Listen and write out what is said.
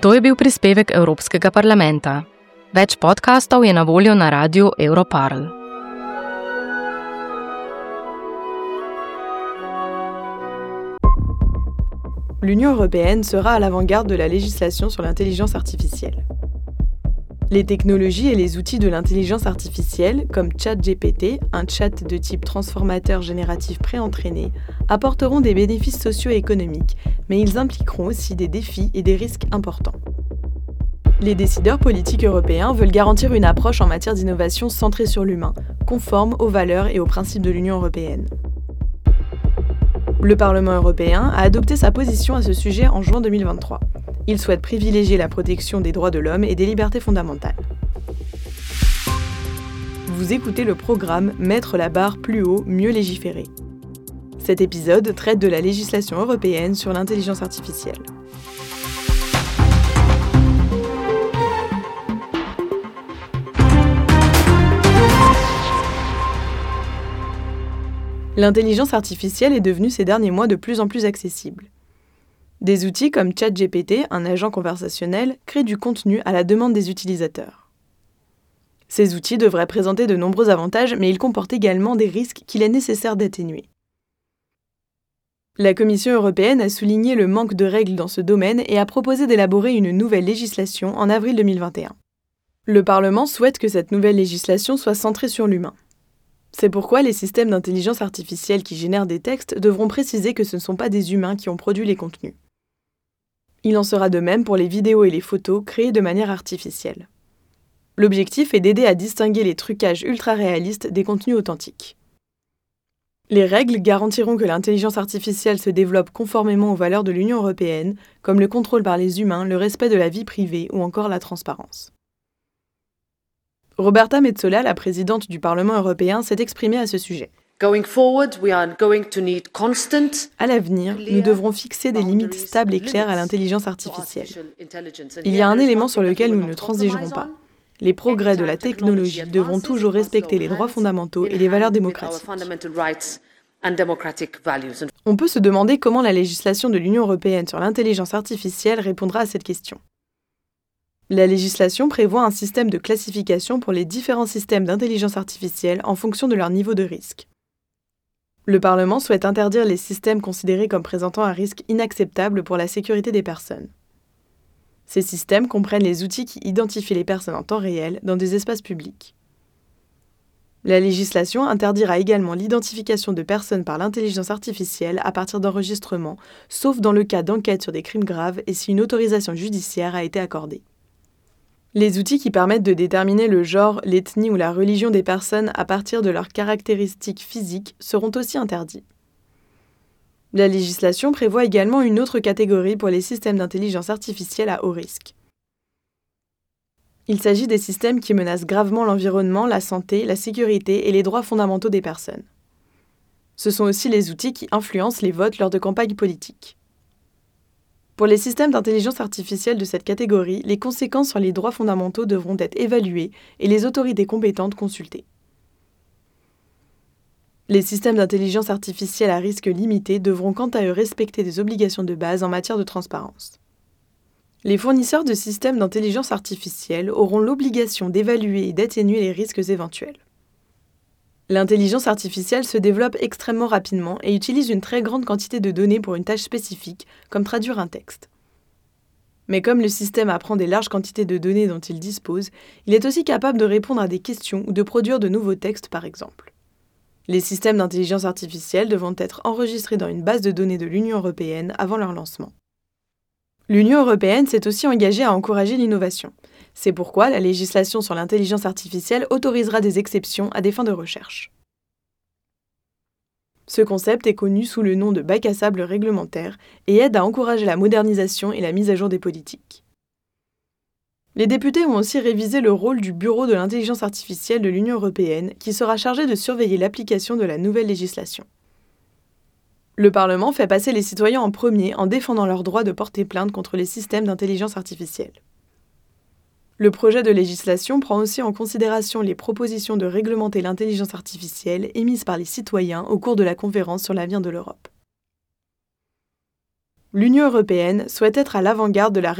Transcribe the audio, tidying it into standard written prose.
To je bil prispevek Evropskega parlamenta. Več podkastov je na voljo na radiu Europarl. L'Union européenne sera à l'avant-garde de la législation sur l'intelligence artificielle. Les technologies et les outils de l'intelligence artificielle, comme ChatGPT, un chat de type transformateur génératif préentraîné, apporteront des bénéfices sociaux et économiques, mais ils impliqueront aussi des défis et des risques importants. Les décideurs politiques européens veulent garantir une approche en matière d'innovation centrée sur l'humain, conforme aux valeurs et aux principes de l'Union européenne. Le Parlement européen a adopté sa position à ce sujet en juin 2023. Il souhaite privilégier la protection des droits de l'homme et des libertés fondamentales. Vous écoutez le programme Mettre la barre plus haut, mieux légiférer. Cet épisode traite de la législation européenne sur l'intelligence artificielle. L'intelligence artificielle est devenue ces derniers mois de plus en plus accessible. Des outils comme ChatGPT, un agent conversationnel, créent du contenu à la demande des utilisateurs. Ces outils devraient présenter de nombreux avantages, mais ils comportent également des risques qu'il est nécessaire d'atténuer. La Commission européenne a souligné le manque de règles dans ce domaine et a proposé d'élaborer une nouvelle législation en avril 2021. Le Parlement souhaite que cette nouvelle législation soit centrée sur l'humain. C'est pourquoi les systèmes d'intelligence artificielle qui génèrent des textes devront préciser que ce ne sont pas des humains qui ont produit les contenus. Il en sera de même pour les vidéos et les photos créées de manière artificielle. L'objectif est d'aider à distinguer les trucages ultra-réalistes des contenus authentiques. Les règles garantiront que l'intelligence artificielle se développe conformément aux valeurs de l'Union européenne, comme le contrôle par les humains, le respect de la vie privée ou encore la transparence. Roberta Metsola, la présidente du Parlement européen, s'est exprimée à ce sujet. À l'avenir, nous devrons fixer des limites stables et claires à l'intelligence artificielle. Il y a un élément sur lequel nous ne transigerons pas. Les progrès de la technologie devront toujours respecter les droits fondamentaux et les valeurs démocratiques. On peut se demander comment la législation de l'Union européenne sur l'intelligence artificielle répondra à cette question. La législation prévoit un système de classification pour les différents systèmes d'intelligence artificielle en fonction de leur niveau de risque. Le Parlement souhaite interdire les systèmes considérés comme présentant un risque inacceptable pour la sécurité des personnes. Ces systèmes comprennent les outils qui identifient les personnes en temps réel dans des espaces publics. La législation interdira également l'identification de personnes par l'intelligence artificielle à partir d'enregistrements, sauf dans le cas d'enquêtes sur des crimes graves et si une autorisation judiciaire a été accordée. Les outils qui permettent de déterminer le genre, l'ethnie ou la religion des personnes à partir de leurs caractéristiques physiques seront aussi interdits. La législation prévoit également une autre catégorie pour les systèmes d'intelligence artificielle à haut risque. Il s'agit des systèmes qui menacent gravement l'environnement, la santé, la sécurité et les droits fondamentaux des personnes. Ce sont aussi les outils qui influencent les votes lors de campagnes politiques. Pour les systèmes d'intelligence artificielle de cette catégorie, les conséquences sur les droits fondamentaux devront être évaluées et les autorités compétentes consultées. Les systèmes d'intelligence artificielle à risque limité devront quant à eux respecter des obligations de base en matière de transparence. Les fournisseurs de systèmes d'intelligence artificielle auront l'obligation d'évaluer et d'atténuer les risques éventuels. L'intelligence artificielle se développe extrêmement rapidement et utilise une très grande quantité de données pour une tâche spécifique, comme traduire un texte. Mais comme le système apprend des larges quantités de données dont il dispose, il est aussi capable de répondre à des questions ou de produire de nouveaux textes, par exemple. Les systèmes d'intelligence artificielle devront être enregistrés dans une base de données de l'Union européenne avant leur lancement. L'Union européenne s'est aussi engagée à encourager l'innovation. C'est pourquoi la législation sur l'intelligence artificielle autorisera des exceptions à des fins de recherche. Ce concept est connu sous le nom de bac à sable réglementaire et aide à encourager la modernisation et la mise à jour des politiques. Les députés ont aussi révisé le rôle du Bureau de l'intelligence artificielle de l'Union européenne qui sera chargé de surveiller l'application de la nouvelle législation. Le Parlement fait passer les citoyens en premier en défendant leur droit de porter plainte contre les systèmes d'intelligence artificielle. Le projet de législation prend aussi en considération les propositions de réglementer l'intelligence artificielle émises par les citoyens au cours de la conférence sur l'avenir de l'Europe. L'Union européenne souhaite être à l'avant-garde de la